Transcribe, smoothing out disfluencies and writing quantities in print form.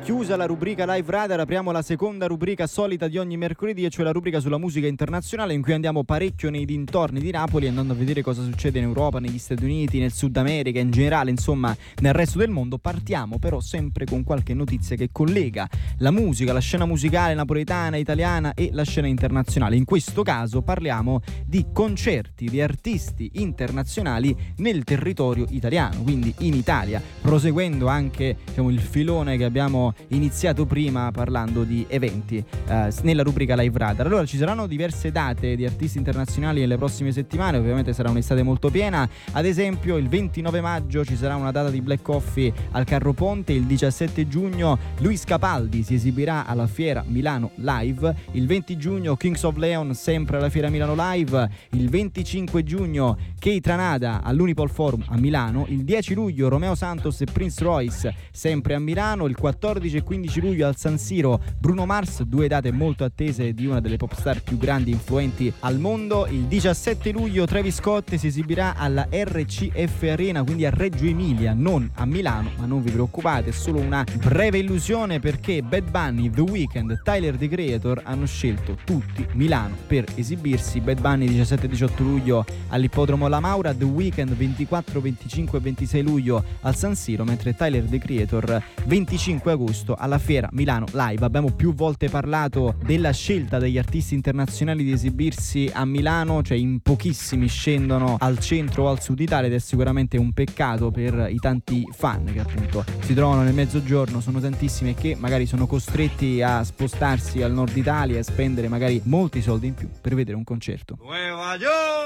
Chiusa la rubrica Live Radar, apriamo la seconda rubrica solita di ogni mercoledì, e cioè la rubrica sulla musica internazionale, in cui andiamo parecchio nei dintorni di Napoli, andando a vedere cosa succede in Europa, negli Stati Uniti, nel Sud America, in generale, insomma, nel resto del mondo. Partiamo però sempre con qualche notizia che collega la musica, la scena musicale napoletana, italiana e la scena internazionale. In questo caso parliamo di concerti di artisti internazionali nel territorio italiano, quindi in Italia, proseguendo anche, diciamo, il filone che abbiamo iniziato prima parlando di eventi nella rubrica Live Radar. Allora, ci saranno diverse date di artisti internazionali nelle prossime settimane, ovviamente sarà un'estate molto piena. Ad esempio il 29 maggio ci sarà una data di Black Coffee al Carro Ponte, il 17 giugno Luis Capaldi si esibirà alla Fiera Milano Live, il 20 giugno Kings of Leon sempre alla Fiera Milano Live, il 25 giugno Kate Ranada all'Unipol Forum a Milano, il 10 luglio Romeo Santos e Prince Royce sempre a Milano, il 14 e 15 luglio al San Siro Bruno Mars, due date molto attese di una delle pop star più grandi e influenti al mondo. Il 17 luglio Travis Scott si esibirà alla RCF Arena, quindi a Reggio Emilia, non a Milano, ma non vi preoccupate, è solo una breve illusione, perché Bad Bunny, The Weeknd, Tyler The Creator hanno scelto tutti Milano per esibirsi. Bad Bunny 17-18 luglio all'Ippodromo La Maura, The Weeknd 24, 25 e 26 luglio al San Siro, mentre Tyler The Creator 25 agosto alla Fiera Milano Live. Abbiamo più volte parlato della scelta degli artisti internazionali di esibirsi a Milano, cioè in pochissimi scendono al centro o al sud Italia, ed è sicuramente un peccato per i tanti fan che appunto si trovano nel mezzogiorno, sono tantissimi, e che magari sono costretti a spostarsi al nord Italia e a spendere magari molti soldi in più per vedere un concerto.